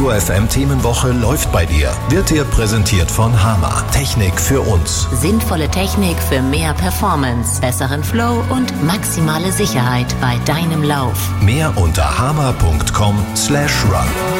Detektor FM Themenwoche läuft bei dir. Wird dir präsentiert von Hama. Technik für uns. Sinnvolle Technik für mehr Performance, besseren Flow und maximale Sicherheit bei deinem Lauf. Mehr unter hama.com/run.